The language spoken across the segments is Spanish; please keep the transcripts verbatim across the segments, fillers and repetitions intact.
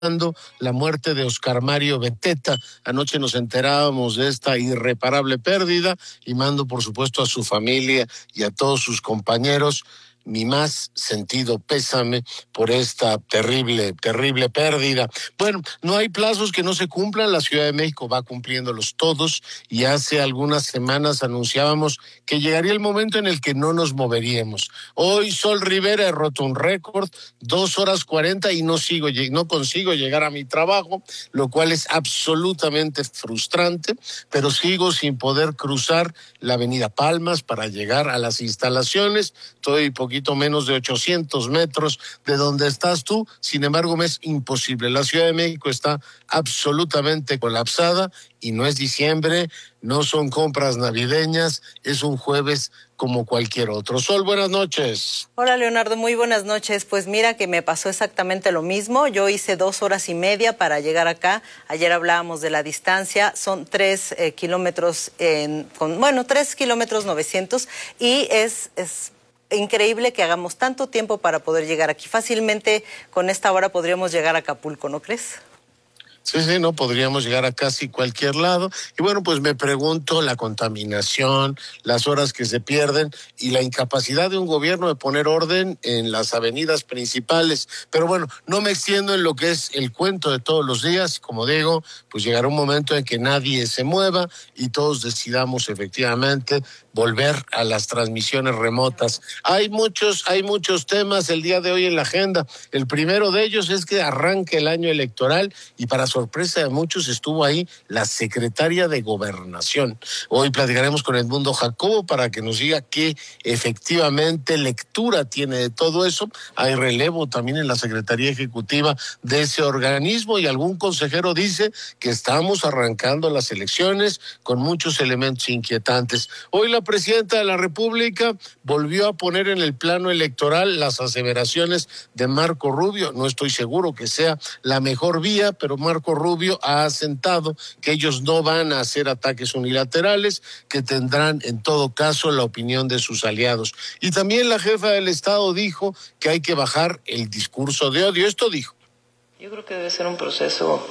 la muerte de Oscar Mario Beteta. Anoche nos enterábamos de esta irreparable pérdida y mando, por supuesto, a su familia y a todos sus compañeros mi más sentido pésame por esta terrible, terrible pérdida. Bueno, no hay plazos que no se cumplan, la Ciudad de México va cumpliéndolos todos y hace algunas semanas anunciábamos que llegaría el momento en el que no nos moveríamos. Hoy Sol Rivera he roto un récord, dos horas cuarenta y no sigo, no consigo llegar a mi trabajo, lo cual es absolutamente frustrante, pero sigo sin poder cruzar la avenida Palmas para llegar a las instalaciones. Estoy poquito menos de ochocientos metros de donde estás tú, sin embargo me es imposible. La Ciudad de México está absolutamente colapsada y no es diciembre, no son compras navideñas, es un jueves como cualquier otro. Sol, buenas noches. Hola Leonardo, muy buenas noches. Pues mira que me pasó exactamente lo mismo. Yo hice dos horas y media para llegar acá. Ayer hablábamos de la distancia, son tres eh, kilómetros, en, con, bueno, tres kilómetros novecientos y es... es increíble que hagamos tanto tiempo para poder llegar aquí. Fácilmente con esta hora podríamos llegar a Acapulco, ¿no crees? Sí, sí, no podríamos llegar a casi cualquier lado. Y bueno, pues me pregunto la contaminación, las horas que se pierden y la incapacidad de un gobierno de poner orden en las avenidas principales. Pero bueno, no me extiendo en lo que es el cuento de todos los días. Como digo, pues llegará un momento en que nadie se mueva y todos decidamos efectivamente volver a las transmisiones remotas. Hay muchos, hay muchos temas el día de hoy en la agenda. El primero de ellos es que arranque el año electoral y para sorpresa de muchos estuvo ahí la secretaria de Gobernación. Hoy platicaremos con Edmundo Jacobo para que nos diga qué efectivamente lectura tiene de todo eso. Hay relevo también en la Secretaría Ejecutiva de ese organismo y algún consejero dice que estamos arrancando las elecciones con muchos elementos inquietantes. Hoy la presidenta de la República volvió a poner en el plano electoral las aseveraciones de Marco Rubio. No estoy seguro que sea la mejor vía, pero Marco Rubio ha asentado que ellos no van a hacer ataques unilaterales, que tendrán en todo caso la opinión de sus aliados. Y también la jefa del Estado dijo que hay que bajar el discurso de odio. Esto dijo. Yo creo que debe ser un proceso.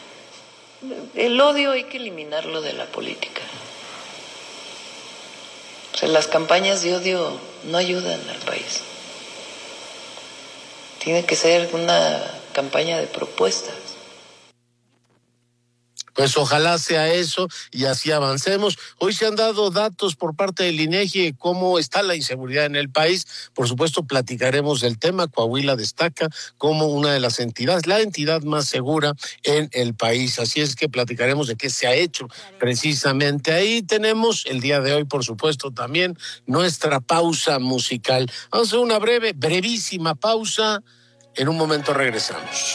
El odio hay que eliminarlo de la política. O sea, las campañas de odio no ayudan al país. Tiene que ser una campaña de propuestas. Pues ojalá sea eso y así avancemos. Hoy se han dado datos por parte del INEGI de cómo está la inseguridad en el país. Por supuesto, platicaremos del tema. Coahuila destaca como una de las entidades, la entidad más segura en el país. Así es que platicaremos de qué se ha hecho precisamente ahí. Tenemos el día de hoy, por supuesto, también nuestra pausa musical. Vamos a hacer una breve, brevísima pausa. En un momento regresamos.